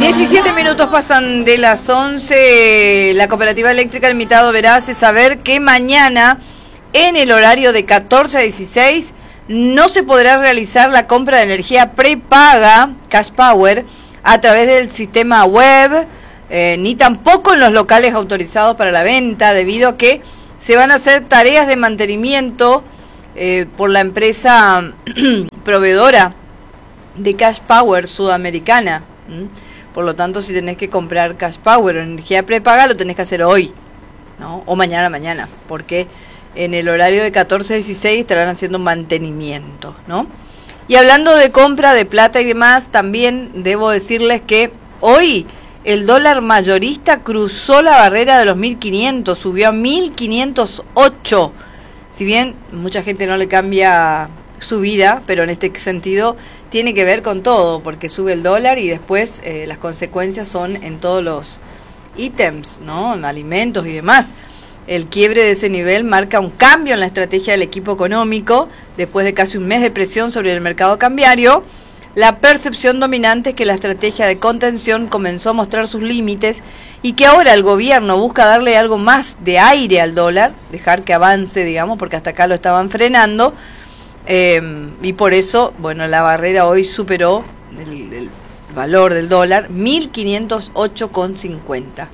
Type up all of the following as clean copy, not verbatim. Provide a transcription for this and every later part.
17 minutos pasan de las 11. La Cooperativa Eléctrica Limitado Verá hace saber que mañana, en el horario de 14 a 16, no se podrá realizar la compra de energía prepaga, Cash Power, a través del sistema web, ni tampoco en los locales autorizados para la venta, debido a que se van a hacer tareas de mantenimiento por la empresa proveedora de Cash Power sudamericana. Por lo tanto, si tenés que comprar Cash Power o energía prepaga, lo tenés que hacer hoy, ¿no? O mañana a la mañana, porque en el horario de 14 a 16 estarán haciendo mantenimiento, ¿no? Y hablando de compra de plata y demás, también debo decirles que hoy el dólar mayorista cruzó la barrera de los 1.500, subió a 1.508. Si bien mucha gente no le cambia su vida, pero en este sentido tiene que ver con todo, porque sube el dólar y después las consecuencias son en todos los ítems, ¿no? En alimentos y demás. El quiebre de ese nivel marca un cambio en la estrategia del equipo económico. Después de casi un mes de presión sobre el mercado cambiario, la percepción dominante es que la estrategia de contención comenzó a mostrar sus límites y que ahora el gobierno busca darle algo más de aire al dólar, dejar que avance, digamos, porque hasta acá lo estaban frenando. Y por eso, bueno, la barrera hoy superó el valor del dólar, 1.508,50.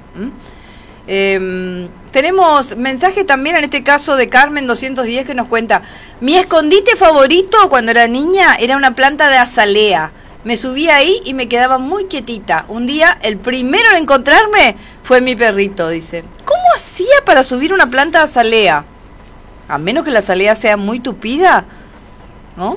Tenemos mensaje también, en este caso de Carmen 210, que nos cuenta: mi escondite favorito cuando era niña era una planta de azalea. Me subía ahí y me quedaba muy quietita. Un día, el primero en encontrarme fue mi perrito, dice. ¿Cómo hacía para subir una planta de azalea? A menos que la azalea sea muy tupida, ¿no?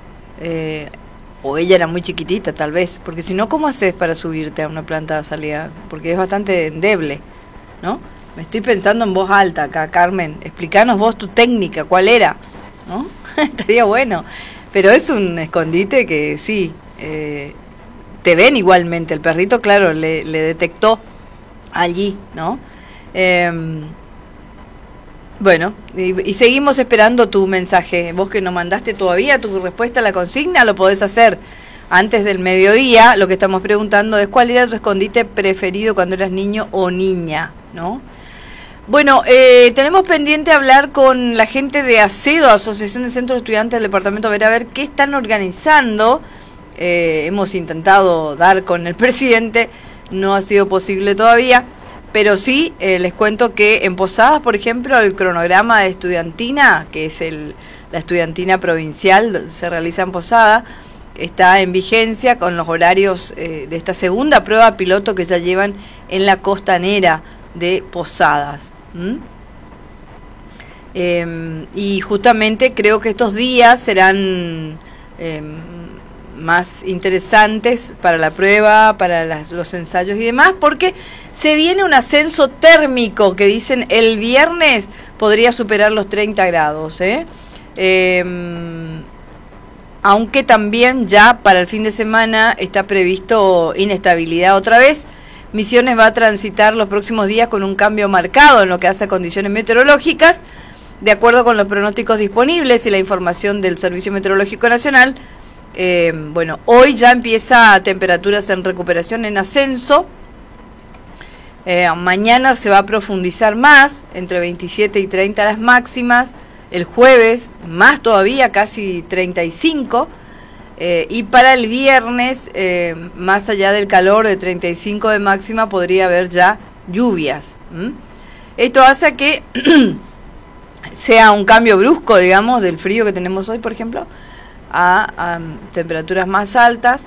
O ella era muy chiquitita, tal vez. Porque si no, ¿cómo haces para subirte a una planta de azalea? Porque es bastante endeble, ¿no? Me estoy pensando en voz alta acá, Carmen. Explícanos vos tu técnica, ¿cuál era? ¿No? Estaría bueno. Pero es un escondite que sí, te ven igualmente. El perrito, claro, le detectó allí, ¿no? Bueno, y seguimos esperando tu mensaje. Vos que no mandaste todavía tu respuesta a la consigna, lo podés hacer antes del mediodía. Lo que estamos preguntando es: ¿cuál era tu escondite preferido cuando eras niño o niña, ¿no? Bueno, tenemos pendiente hablar con la gente de ACEDO, Asociación de Centros de Estudiantes del Departamento Verá, a ver qué están organizando. Hemos intentado dar con el presidente, no ha sido posible todavía, pero sí les cuento que en Posadas, por ejemplo, el cronograma de estudiantina, que es la estudiantina provincial, se realiza en Posada, está en vigencia con los horarios de esta segunda prueba piloto que ya llevan en la costanera de Posadas. Y justamente creo que estos días serán más interesantes para la prueba, para los ensayos y demás, porque se viene un ascenso térmico que dicen el viernes podría superar los 30 grados, aunque también ya para el fin de semana está previsto inestabilidad otra vez. Misiones va a transitar los próximos días con un cambio marcado en lo que hace a condiciones meteorológicas, de acuerdo con los pronósticos disponibles y la información del Servicio Meteorológico Nacional. Bueno, hoy ya empieza temperaturas en recuperación, en ascenso. Mañana se va a profundizar más, entre 27 y 30 las máximas. El jueves, más todavía, casi 35. Y para el viernes, más allá del calor de 35 de máxima, podría haber ya lluvias. Esto hace que sea un cambio brusco, digamos, del frío que tenemos hoy, por ejemplo, a temperaturas más altas,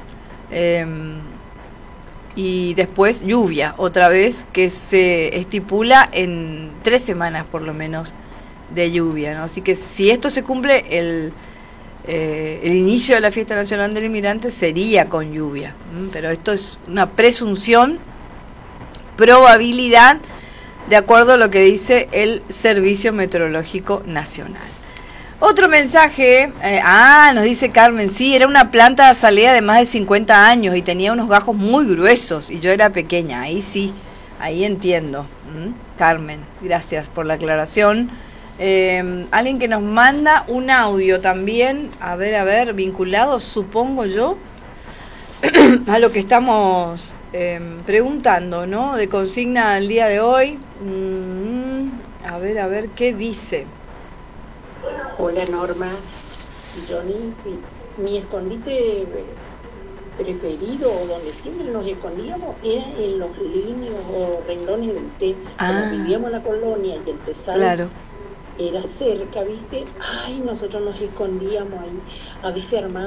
y después lluvia, otra vez, que se estipula en 3 semanas por lo menos de lluvia, ¿no? Así que si esto se cumple, el inicio de la Fiesta Nacional del Inmigrante sería con lluvia, pero esto es una presunción, probabilidad, de acuerdo a lo que dice el Servicio Meteorológico Nacional. Otro mensaje, nos dice Carmen: sí, era una planta de azalea de más de 50 años y tenía unos gajos muy gruesos y yo era pequeña. Ahí sí, ahí entiendo. Carmen, gracias por la aclaración. Alguien que nos manda un audio también, a ver, vinculado, supongo yo, a lo que estamos preguntando, ¿no? De consigna al día de hoy. A ver, ¿qué dice? Hola Norma, Johnny, sí, mi escondite preferido, o donde siempre nos escondíamos, era en los líneos o renglones del té. Como vivíamos en la colonia y el Tesal claro. era cerca, ¿viste? Ay, nosotros nos escondíamos ahí, a veces armábamos